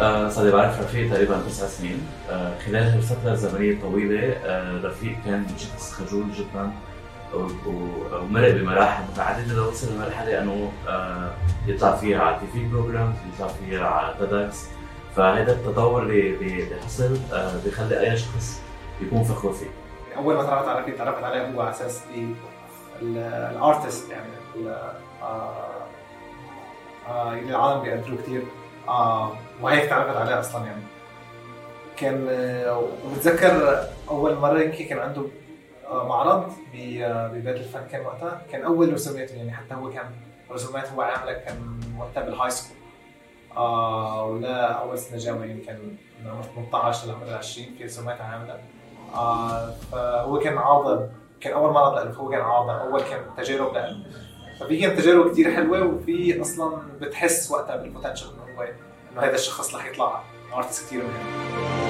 صار لي بعرف رفيق تقريبا 9 سنين. خلال هالفترة الزمنية الطويلة رفيق كان شخص خجول جدا ومرق بمراحل متعددة لوصل لمرحلة انه يطلع فيها على تي في بروجرام، يطلع فيها على تيدكس. فهذا التطور اللي حصل بيخلي اي شخص يكون فخور فيه. اول ما تعرفت على رفيق تعرفت عليه هو على اساس الارتست، يعني اللي العالم بيقدروه كتير، وهيك تعرفت عليه اصلا. يعني كان وبتذكر اول مره يمكن كان عنده معرض ببيت الفن، كان وقتها كان اول رسوماته، يعني حتى هو كان رسومات هو عامله كان وقتها بالهاي سكول، ولا اول سنه جامعه، يعني كان من عمر 18 لعمر 20 في رسومات عامله. فهو كان عاضل، كان اول معرض له، هو كان عاضل، اول كان تجارب له، ففي كانت تجارب كتير حلوه، وفي اصلا بتحس وقتها بالبوتنشل انه هذا الشخص رح يطلع ارتست كتير مهم.